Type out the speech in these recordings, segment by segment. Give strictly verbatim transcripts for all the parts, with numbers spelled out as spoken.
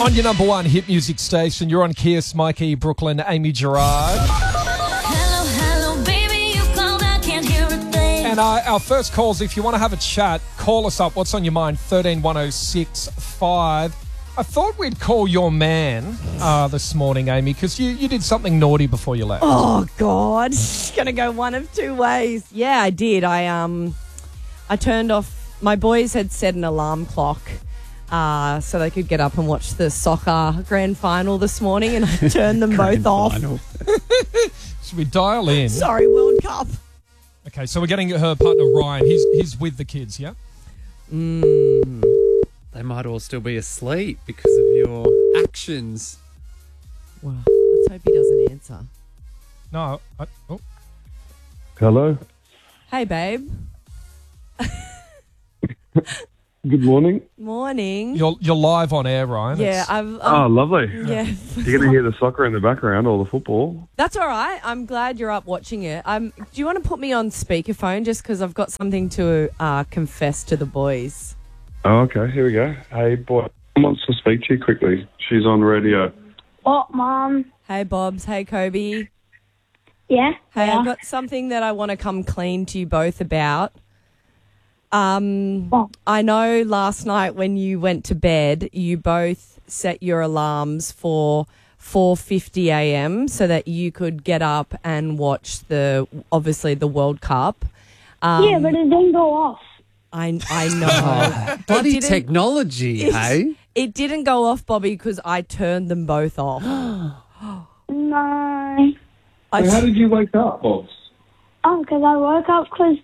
On your number one hit music station, you're on Kiss, Mikey, Brooklyn, Amy Gerard. Hello, hello, baby, you called, I can't hear a thing. And uh, our first calls, if you want to have a chat, call us up. What's on your mind? thirteen one oh six five. I thought we'd call your man uh, this morning, Amy, because you, you did something naughty before you left. Oh, God. It's going to go one of two ways. Yeah, I did. I um, I turned off, my boys had set an alarm clock uh, so they could get up and watch the soccer grand final this morning, and I turned them both off. Should we dial in? Sorry, World Cup. Okay, so we're getting her partner, Ryan. He's, he's with the kids, yeah? Mm. They might all still be asleep because of your actions. Well, let's hope he doesn't answer. No. I, oh. Hello. Hey, babe. Good morning. Morning. You're, you're live on air, Ryan. Yeah, It's- I've. Oh, Um, lovely. yeah. You're going to hear the soccer in the background or the football. That's all right. I'm glad you're up watching it. Um, do you want to put me on speakerphone just because I've got something to uh, confess to the boys? Oh, okay. Here we go. Hey, boy. Someone wants to speak to you quickly. She's on radio. What, Mum? Hey, Bobs. Hey, Kobe. Yeah? Hey, yeah. I've got something that I want to come clean to you both about. Um, What? I know last night when you went to bed, you both set your alarms for four fifty a.m. so that you could get up and watch the, obviously, the World Cup. Um, yeah, but it didn't go off. I, I know. It Bloody didn't- technology, it- hey? It didn't go off, Bobby, because I turned them both off. No. I, How did you wake up, Bobs? Oh, because I woke up because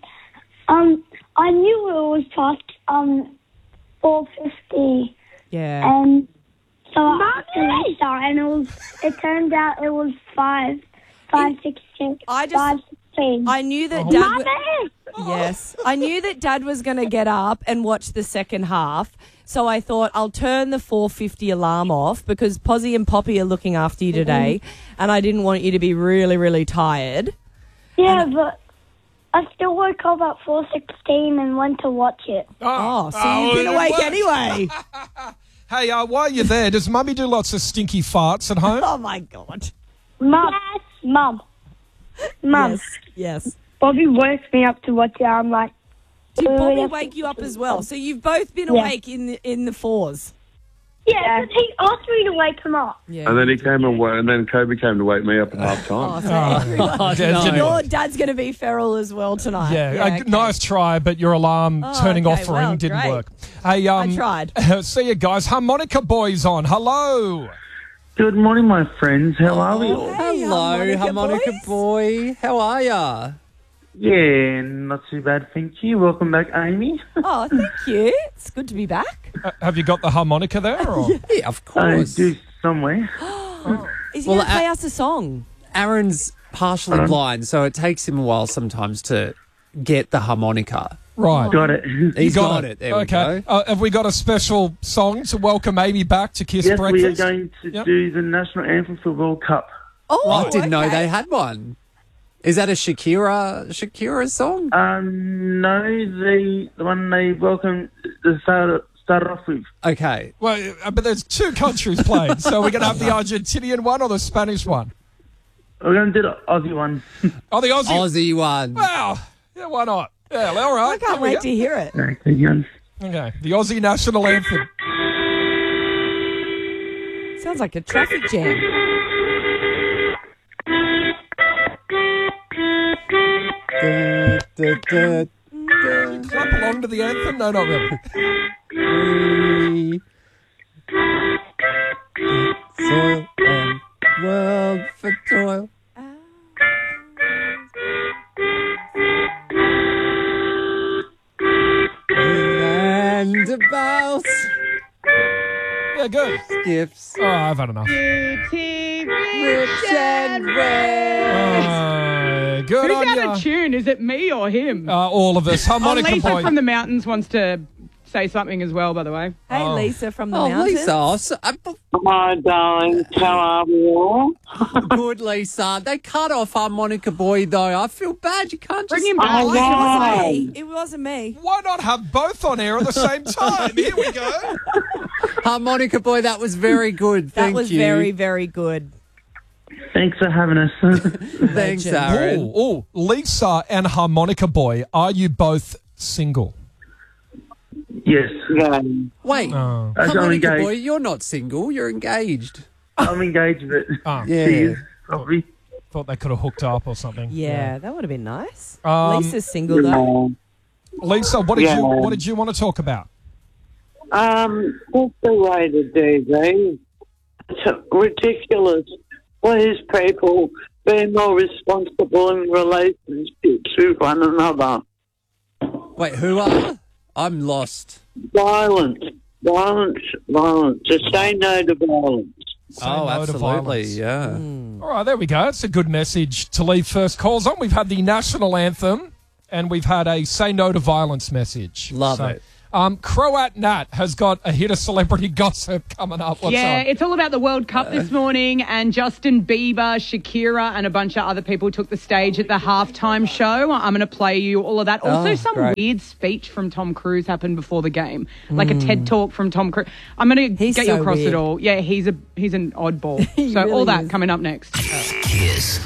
um, I knew it was past um, four fifty. yeah. And so I actually started, and it was, it turned out it was five, five sixteen, I just- five sixteen. I knew that Dad... w- Mummy! Yes. I knew that Dad was going to get up and watch the second half. So I thought I'll turn the four fifty alarm off because Posy and Poppy are looking after you today. And I didn't want you to be really, really tired. Yeah, but I still woke up at four sixteen and went to watch it. Oh, so Oh, you've been it awake worked. anyway. Hey, uh, while you're there, does Mummy do lots of stinky farts at home? Oh, my God. Mum, Mum, Mum. Yes. Yes. Bobby woke me up to watch it. I'm like, Did Oh, Bobby yeah. wake you up as well? So you've both been Yeah. awake in the, in the fours. yeah, 'cause he asked me to wake him up. Yeah. And then he came and, wa- and then Kobe came to wake me up at half Oh, time. so everyone- Oh, Yeah, no. didn't Your dad's going to be feral as well tonight. Yeah, uh, okay. nice try, but your alarm Oh, turning okay, off well, ring didn't great. work. Hey, um, I tried. See you guys. Harmonica Boys on. Hello. Good morning, my friends. How are we? Oh, Hey, Hello, harmonica harmonica boys. boy. How are ya? Yeah, not too bad, thank you. Welcome back, Amy. Oh, thank you. It's good to be back. Uh, have you got the harmonica there? Or? Yeah, of I course. do somewhere. Is he Well, going to play uh, us a song? Aaron's partially blind, so it takes him a while sometimes to get the harmonica. Right. Got it. He's got, it. There okay. we go. Uh, have we got a special song to welcome Amy back to Kiss Yes, Breakfast? we are going to Yep. do the national anthem for World Cup. Oh, I didn't know okay. they had one. Is that a Shakira Shakira song? Um, no, the the one they welcome to start start off with. Okay. Well, uh, but there's two countries playing, so we're going to have the Argentinian one or the Spanish one? We're going to do the Aussie one. Oh, the Aussie. Aussie one. Wow. Yeah, why not? Yeah, all right. I can't There we wait go. to hear it. Okay, young. Okay, the Aussie national anthem. Sounds like a traffic jam. Da, da, da, da, Clap along to the anthem? No, not really. we- Soil and world for toil. And about Yeah, good. gifts. Oh, I've had enough. Rich and red. Uh, good Who's on out ya. of tune? Is it me or him? Uh, all of us. Oh, Harmonica Lisa Boy. from the mountains wants to say something as well, by the way. Hey, Oh. Lisa from the Oh, mountains. Lisa. oh, so- uh, Hi, darling. How are we all? good, Lisa. They cut off Harmonica Boy, though. I feel bad. You can't just... Bring him back. Oh, It wasn't wow. me. It wasn't me. Why not have both on air at the same time? Here we go. Harmonica Boy, that was very good. That Thank was you. very, very good. Thanks for having us. Thanks, Aaron. Oh, oh, Lisa and Harmonica Boy, are you both single? Yes. Wait, Oh. I'm Harmonica engaged. Boy, you're not single. You're engaged. I'm engaged with Oh, Yeah. She is, probably. thought they could have hooked up or something. Yeah, that would have been nice. Um, Lisa's single, though. Lisa, what did Yeah. you what did you want to talk about? Um, that's the way to do things. It's ridiculous. Please, people, be more responsible in relationships with one another. Wait, who are? I'm lost. Violence, violence, violence. Just say no to violence. Say oh, no to absolutely. violence. Yeah. All right, there we go. It's a good message to leave first calls on. We've had the national anthem and we've had a say no to violence message. Love So, it. Um, Croat Nat has got a hit of celebrity gossip coming up. What's yeah, up? it's all about the World Cup this morning, and Justin Bieber, Shakira, and a bunch of other people took the stage at the halftime show. I'm going to play you all of that. Also, Oh, some great. weird speech from Tom Cruise happened before the game, like a TED talk from Tom Cruise. I'm going to He's get you so across weird. it all. Yeah, he's a he's an oddball. He so all really that is. coming up next. Kiss.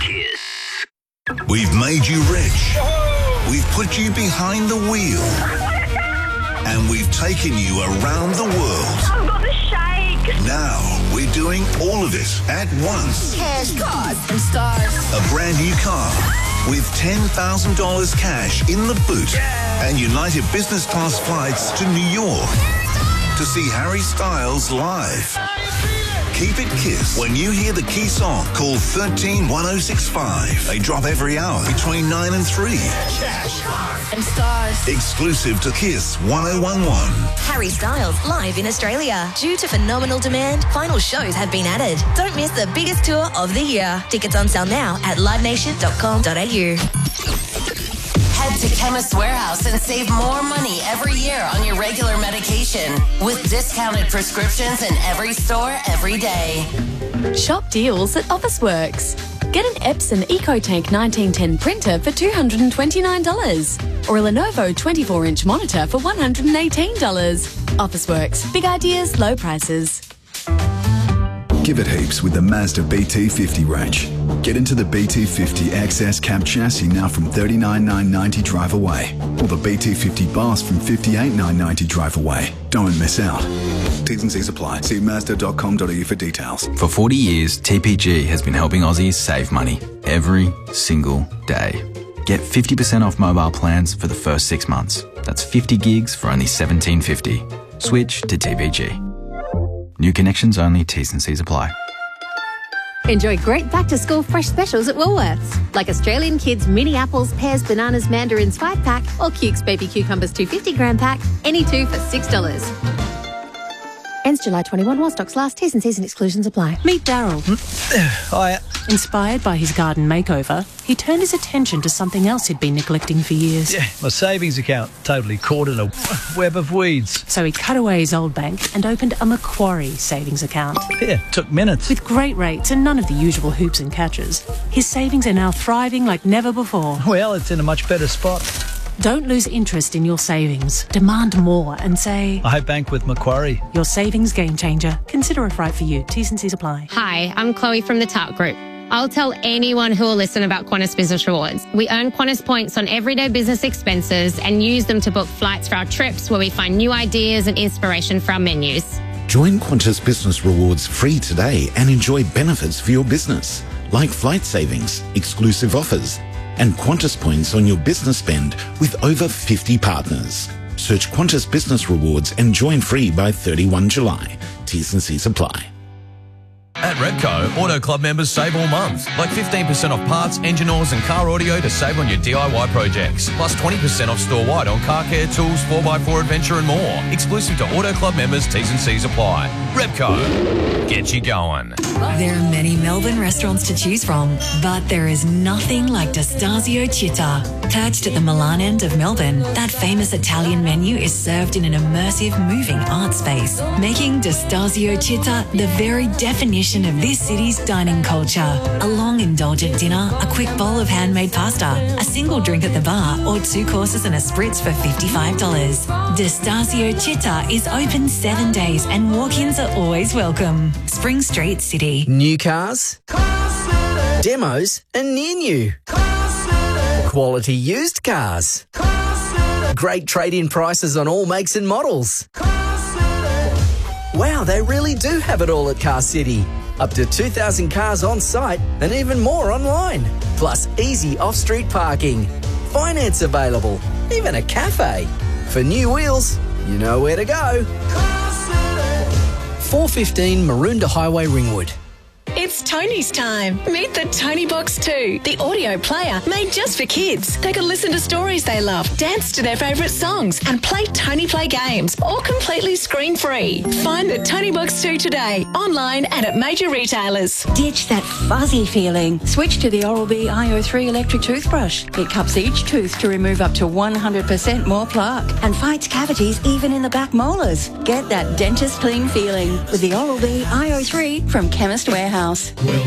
We've made you rich. We've put you behind the wheel. And we've taken you around the world. I've got the shake. Now we're doing all of it at once. Cash, cars, and stars. A brand new car with ten thousand dollars cash in the boot and United business class flights to New York to see Harry Styles live. Keep it Kiss. When you hear the key song, call one three one oh six five. They drop every hour between nine and three. And stars. Exclusive to Kiss one oh one one. Harry Styles live in Australia. Due to phenomenal demand, final shows have been added. Don't miss the biggest tour of the year. Tickets on sale now at live nation dot com dot a u. Head to Chemist Warehouse and save more money every year on your regular medication with discounted prescriptions in every store every day. Shop deals at Officeworks. Get an Epson EcoTank nineteen ten printer for two hundred twenty-nine dollars or a Lenovo twenty-four inch monitor for one hundred eighteen dollars. Officeworks. Big ideas, low prices. Give it heaps with the Mazda B T fifty range. Get into the B T fifty X S cab chassis now from thirty-nine thousand nine hundred ninety dollars drive away, or the B T fifty Bus from fifty-eight thousand nine hundred ninety dollars drive away. Don't miss out. T's and C's apply. See mazda dot com dot a u for details. For forty years, T P G has been helping Aussies save money every single day. Get fifty percent off mobile plans for the first six months. That's fifty gigs for only seventeen fifty. Switch to T P G. New connections only, T's and C's apply. Enjoy great back-to-school fresh specials at Woolworths, like Australian Kids mini apples, pears, bananas, mandarins five pack, or Cuke's baby cucumbers two hundred fifty gram pack, any two for six dollars. Ends July twenty-first while stocks last. T's and C's and exclusions apply. Meet Daryl. Hi. Inspired by his garden makeover, he turned his attention to something else he'd been neglecting for years. Yeah, my savings account totally caught in a web of weeds. So he cut away his old bank and opened a Macquarie savings account. Yeah, took minutes. With great rates and none of the usual hoops and catches, his savings are now thriving like never before. Well, it's in a much better spot. Don't lose interest in your savings. Demand more and say, I bank with Macquarie. Your savings game changer. Consider it right for you. T's and C's apply. Hi, I'm Chloe from the Tart Group. I'll tell anyone who will listen about Qantas Business Rewards. We earn Qantas points on everyday business expenses and use them to book flights for our trips where we find new ideas and inspiration for our menus. Join Qantas Business Rewards free today and enjoy benefits for your business, like flight savings, exclusive offers, and Qantas points on your business spend with over fifty partners. Search Qantas Business Rewards and join free by thirty-first of July. T's and C's apply. At At Repco, Auto Club members save all month, like fifteen percent off parts, engine oils and car audio to save on your D I Y projects, plus twenty percent off store-wide on car care, tools, four by four adventure and more. Exclusive to Auto Club members, T's and C's apply. Repco, get you going. There are many Melbourne restaurants to choose from, but there is nothing like Destasio Città. Perched at the Milan end of Melbourne, that famous Italian menu is served in an immersive, moving art space, making Destasio Città the very definition of this city's dining culture. A long, indulgent dinner, a quick bowl of handmade pasta, a single drink at the bar, or two courses and a spritz for fifty-five dollars. Destasio Città is open seven days and walk-ins are always welcome. Spring Street, City. New cars, demos and near new. Quality used cars. Great trade-in prices on all makes and models. Wow, they really do have it all at Car City. Up to two thousand cars on site and even more online. Plus easy off-street parking. Finance available. Even a cafe. For new wheels, you know where to go. four fifteen Maroondah Highway, Ringwood. It's Tony's time. Meet the Tony Box two, the audio player made just for kids. They can listen to stories they love, dance to their favourite songs, and play Tony Play games, all completely screen-free. Find the Tony Box two today, online and at major retailers. Ditch that fuzzy feeling. Switch to the Oral-B I O three electric toothbrush. It cups each tooth to remove up to one hundred percent more plaque and fights cavities even in the back molars. Get that dentist clean feeling with the Oral-B I O three from Chemist Warehouse.